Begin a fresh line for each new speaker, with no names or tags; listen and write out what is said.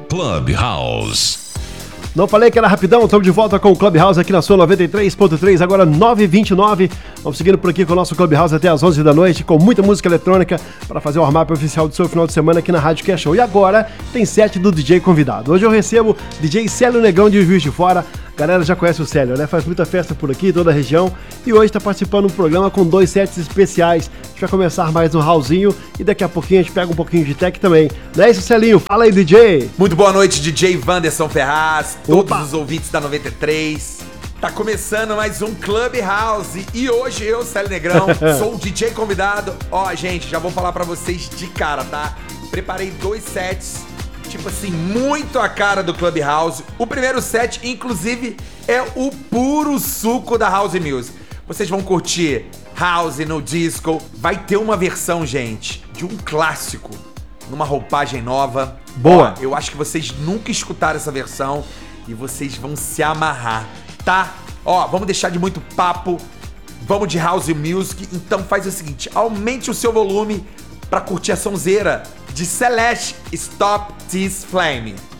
Clubhouse.
Não falei que era rapidão, estamos de volta com o Clubhouse aqui na sua 93.3, agora 9h29. Vamos seguindo por aqui com o nosso Clubhouse até as 11 da noite, com muita música eletrônica para fazer o warm-up oficial do seu final de semana aqui na Rádio Cash Show. E agora tem set do DJ convidado. Hoje eu recebo DJ Célio Negão de Juiz de Fora. A galera já conhece o Célio, né? Faz muita festa por aqui, toda a região. E hoje está participando do programa com 2 sets especiais. A gente vai começar mais no Raulzinho e daqui a pouquinho a gente pega um pouquinho de tech também. Não é isso, Celinho? Fala aí, DJ!
Muito boa noite, DJ Wanderson Ferraz, todos
Opa.
os ouvintes da 93. Tá começando mais um Clubhouse e hoje eu, Célio Negrão, sou o DJ convidado. Ó, gente, já vou falar pra vocês de cara, tá? Preparei 2 sets, tipo assim, muito a cara do Clubhouse. O primeiro set, inclusive, é o puro suco da House Music. Vocês vão curtir House no disco. Vai ter uma versão, gente, de um clássico, numa roupagem nova.
Boa!
Ó, eu acho que vocês nunca escutaram essa versão e vocês vão se amarrar, tá? Ó, vamos deixar de muito papo, vamos de House Music. Então faz o seguinte, aumente o seu volume pra curtir a sonzeira de Celeste, Stop This Flame.